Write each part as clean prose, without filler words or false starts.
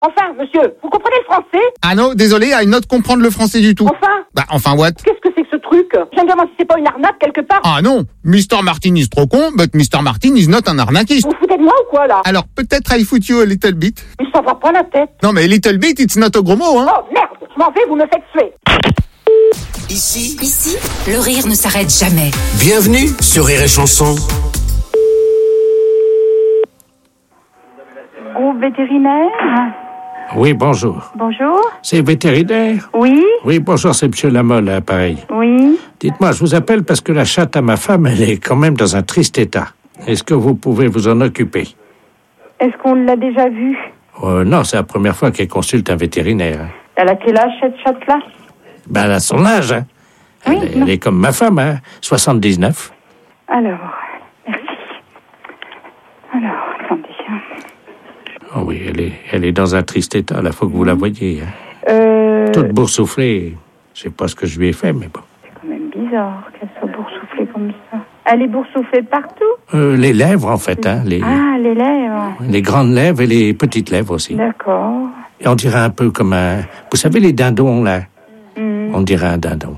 Enfin, monsieur, vous comprenez le français? Ah non, désolé, I not comprendre le français du tout. Enfin, What? qu'est-ce que c'est que ce truc? Je me demande si c'est pas une arnaque quelque part. Ah non, Mr. Martin is trop con, but Mr. Martin is not un arnaquiste. Vous foutez de moi ou quoi, là? Alors, peut-être I foot you a little bit. Mais ça va pas la tête. Non, mais little bit, it's not a gros mot, hein. Oh, merde, je m'en vais, vous me faites suer. Ici, le rire ne s'arrête jamais. Bienvenue sur Rire et Chanson. Groupe vétérinaire. Oui, bonjour. Bonjour. C'est vétérinaire? Oui. Oui, bonjour, c'est monsieur Lamolle, à l'appareil. Oui. Dites-moi, je vous appelle parce que la chatte à ma femme, elle est quand même dans un triste état. Est-ce que vous pouvez vous en occuper? Est-ce qu'on l'a déjà vue? Non, c'est la première fois qu'elle consulte un vétérinaire. Elle a quel âge, cette chatte-là? Ben, elle a son âge, hein. Oui, Elle est comme ma femme, hein, 79. Alors, merci. Alors, attendez. Oh oui, elle est dans un triste état, là, faut que vous la voyiez. Hein. Toute boursouflée. Je sais pas ce que je lui ai fait, mais bon. C'est quand même bizarre qu'elle soit boursouflée comme ça. Elle est boursouflée partout? Les lèvres, en fait, hein. Ah, les lèvres. Les grandes lèvres et les petites lèvres aussi. D'accord. Et on dirait un peu comme un... Vous savez, les dindons, là? On dirait un dindon.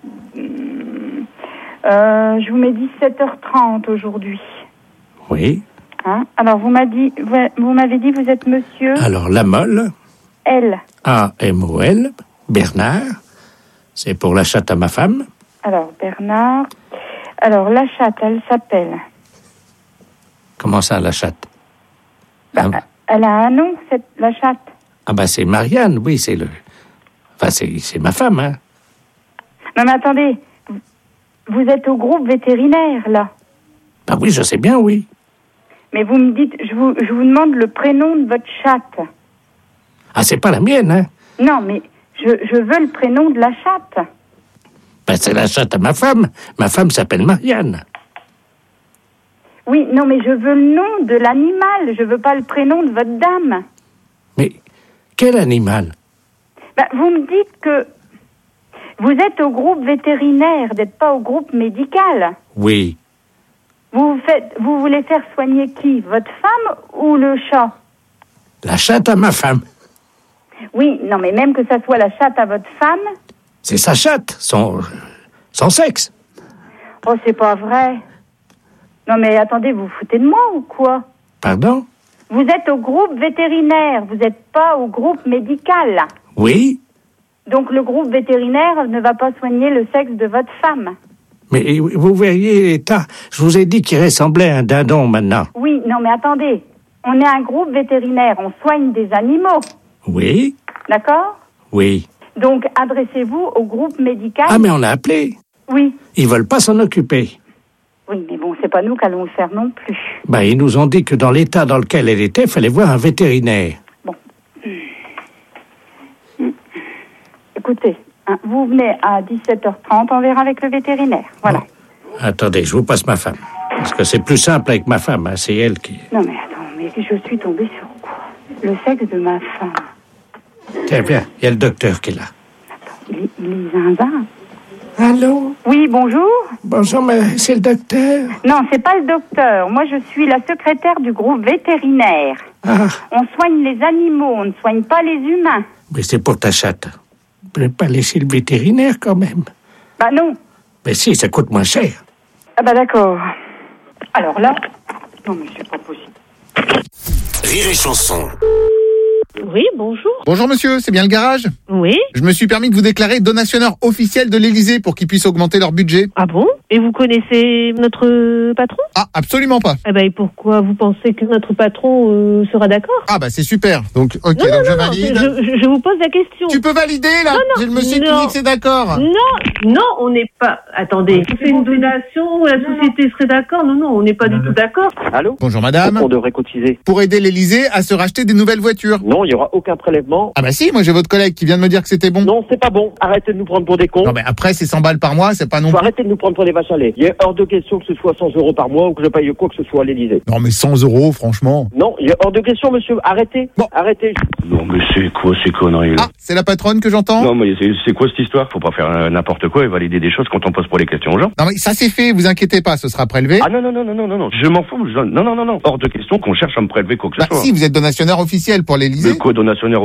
Je vous mets 17h30 aujourd'hui. Oui. Hein? Alors, vous m'avez dit, vous êtes monsieur? Alors, Lamolle. L. A-M-O-L. Bernard. C'est pour la chatte à ma femme. Alors, Bernard. Alors, la chatte, elle s'appelle... Comment ça, la chatte? Elle a un nom, la chatte. Ah ben, c'est Marianne, oui, c'est le... Enfin, c'est ma femme, hein. Non, mais attendez. Vous êtes au groupe vétérinaire, là. Ben oui, je sais bien, oui. Mais vous me dites, je vous demande le prénom de votre chatte. Ah, c'est pas la mienne, hein? Non, mais je veux le prénom de la chatte. Ben, c'est la chatte à ma femme. Ma femme s'appelle Marianne. Oui, non, mais je veux le nom de l'animal. Je veux pas le prénom de votre dame. Mais quel animal? Ben, vous me dites que vous êtes au groupe vétérinaire, d'être pas au groupe médical. Oui. Vous voulez faire soigner qui? Votre femme ou le chat? La chatte à ma femme. Oui, non, mais même que ça soit la chatte à votre femme. C'est sa chatte, son sexe. Oh, c'est pas vrai. Non, mais attendez, vous foutez de moi ou quoi? Pardon? Vous êtes au groupe vétérinaire, vous n'êtes pas au groupe médical. Oui. Donc le groupe vétérinaire ne va pas soigner le sexe de votre femme. Mais vous verriez l'état. Je vous ai dit qu'il ressemblait à un dindon maintenant. Oui, non, mais attendez. On est un groupe vétérinaire, on soigne des animaux. Oui. D'accord? Oui. Donc adressez-vous au groupe médical. Ah, mais on a appelé. Oui. Ils veulent pas s'en occuper. Oui, mais bon, c'est pas nous qui allons le faire non plus. Ben, ils nous ont dit que dans l'état dans lequel elle était, il fallait voir un vétérinaire. Bon. Écoutez, hein, vous venez à 17h30, on verra avec le vétérinaire. Voilà. Bon. Attendez, je vous passe ma femme. Parce que c'est plus simple avec ma femme, hein, c'est elle qui... Non, mais attends, mais je suis tombée sur quoi? Le sexe de ma femme. Tiens, bien, il y a le docteur qui est là. Attends, il est zinzin. Allô? Oui, bonjour. Bonjour, mais c'est le docteur? Non, c'est pas le docteur. Moi, je suis la secrétaire du groupe vétérinaire. Ah. On soigne les animaux, on ne soigne pas les humains. Mais c'est pour ta chatte. Vous ne pouvez pas laisser le vétérinaire, quand même? Bah non. Mais si, ça coûte moins cher. Ah bah d'accord. Alors là... Non, mais c'est pas possible. Rire et Chanson. Oui, bonjour. Bonjour monsieur, c'est bien le garage? Oui. Je me suis permis de vous déclarer donationneur officiel de l'Élysée pour qu'ils puissent augmenter leur budget. Ah bon? Et vous connaissez notre patron? Ah, absolument pas. Eh ben, et pourquoi vous pensez que notre patron sera d'accord? Ah bah c'est super. Donc, ok, Non, donc non, je non, valide. je vous pose la question. Tu peux valider là? Non, non, J'ai le monsieur qui non. dit que c'est d'accord. Non, on n'est pas... Attendez, vous faites une donation, la société serait d'accord? Non, on n'est pas du tout d'accord. Allô? Bonjour madame. On devrait cotiser. Pour aider l'Élysée à se racheter des nouvelles voitures. Non, il n'y aura aucun prélèvement. Ah bah si, moi j'ai votre collègue qui vient de me dire que c'était bon. Non, c'est pas bon. Arrêtez de nous prendre pour des cons. Non mais après c'est 100 balles par mois, c'est pas non Faut plus. arrêter de nous prendre pour des vaches à lait. Il est hors de question que ce soit 100 € par mois ou que je paye quoi que ce soit à l'Élysée. Non mais 100 €, franchement. Non, il est hors de question, monsieur. Arrêtez. Bon. Arrêtez. Non, mais c'est quoi ces conneries là? Ah, c'est la patronne que j'entends? Non, mais c'est quoi cette histoire? Faut pas faire n'importe quoi et valider des choses quand on pose pour les questions aux gens. Non mais ça c'est fait, vous inquiétez pas, ce sera prélevé. Ah non, je m'en fous. Non. Hors de question qu'on cherche à me prélever quoi que ce Bah soit. si, vous êtes donationneur officiel pour l'Élysée. quoi, donationnaire